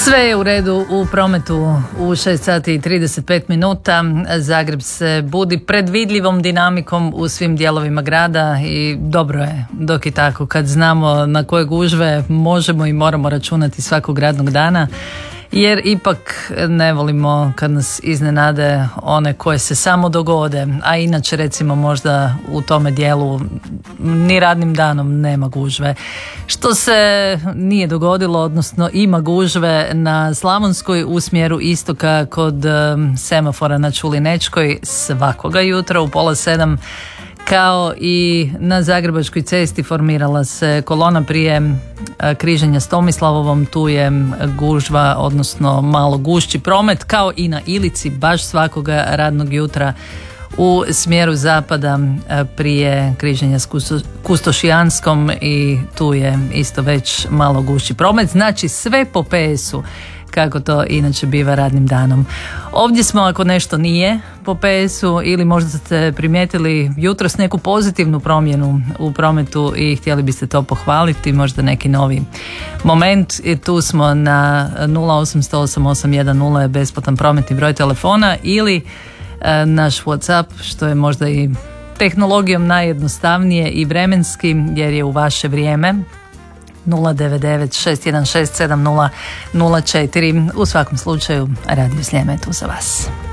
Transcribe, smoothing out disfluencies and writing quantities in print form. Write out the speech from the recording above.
Sve je u redu u prometu u 6 sati i 35 minuta. Zagreb se budi predvidljivom dinamikom u svim dijelovima grada i dobro je dok je tako, kad znamo na koje gužve možemo i moramo računati svakog radnog dana, jer ipak ne volimo kad nas iznenade one koje se samo dogode, a inače recimo možda u tome dijelu ni radnim danom nema gužve. Što se nije dogodilo, odnosno ima gužve na Slavonskoj u smjeru istoka kod semafora na Čulinečkoj svakoga jutra u 6:30, kao i na Zagrebačkoj cesti formirala se kolona prije križanja s Tomislavovom, tu je gužva, odnosno malo gušći promet, kao i na Ilici baš svakoga radnog jutra u smjeru zapada prije križanja s Kustošijanskom i tu je isto već malo gušći promet, znači sve po PS-u kako to inače biva radnim danom. Ovdje smo ako nešto nije po PS-u ili možda ste primijetili jutros neku pozitivnu promjenu u prometu i htjeli biste to pohvaliti, možda neki novi moment, i tu smo na 0800 8810 je besplatan prometni broj telefona ili naš WhatsApp, što je možda i tehnologijom najjednostavnije i vremenski jer je u vaše vrijeme 099 616 7004. U svakom slučaju Radio Sljeme je tu za vas.